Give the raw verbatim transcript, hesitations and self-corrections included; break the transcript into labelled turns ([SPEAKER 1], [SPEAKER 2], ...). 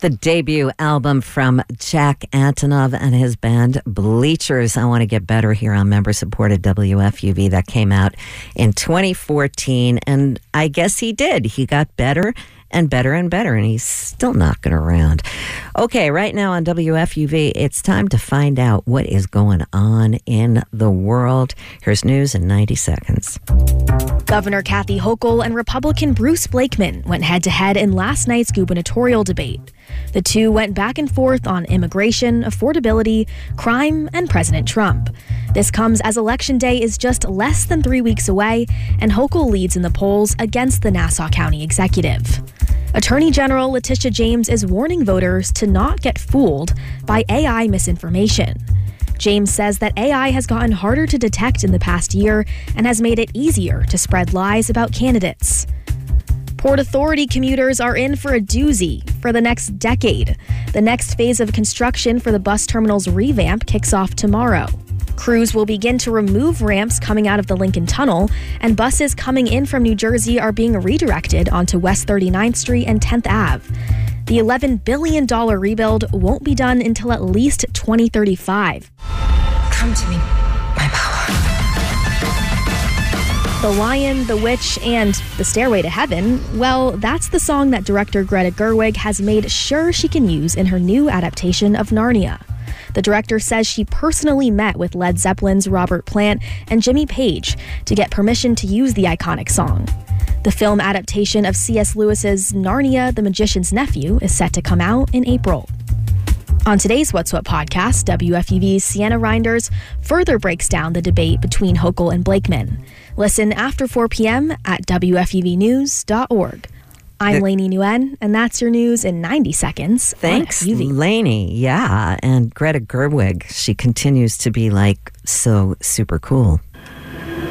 [SPEAKER 1] The debut album from Jack Antonoff and his band Bleachers. I Want to Get Better here on member-supported W F U V. That came out in twenty fourteen, and I guess he did. He got better and better and better, and he's still knocking around. Okay, right now on W F U V, it's time to find out what is going on in the world. Here's news in ninety seconds.
[SPEAKER 2] Governor Kathy Hochul and Republican Bruce Blakeman went head-to-head in last night's gubernatorial debate. The two went back and forth on immigration, affordability, crime, and President Trump. This comes as Election Day is just less than three weeks away, and Hochul leads in the polls against the Nassau County executive. Attorney General Letitia James is warning voters to not get fooled by A I misinformation. James says that A I has gotten harder to detect in the past year and has made it easier to spread lies about candidates. Port Authority commuters are in for a doozy for the next decade. The next phase of construction for the bus terminal's revamp kicks off tomorrow. Crews will begin to remove ramps coming out of the Lincoln Tunnel, and buses coming in from New Jersey are being redirected onto West thirty-ninth Street and tenth Avenue. The eleven billion dollars rebuild won't be done until at least twenty thirty-five.
[SPEAKER 3] Come to me, my power.
[SPEAKER 2] The Lion, the Witch, and The Stairway to Heaven, well, that's the song that director Greta Gerwig has made sure she can use in her new adaptation of Narnia. The director says she personally met with Led Zeppelin's Robert Plant and Jimmy Page to get permission to use the iconic song. The film adaptation of C S Lewis's Narnia, the Magician's Nephew, is set to come out in April. On today's What's What podcast, W F U V's Sienna Reinders further breaks down the debate between Hochul and Blakeman. Listen after four p.m. at W F U V news dot org. I'm Lainey Nguyen, and that's your news in ninety seconds.
[SPEAKER 1] Thanks, Lainey. Yeah, and Greta Gerwig, she continues to be like so super cool.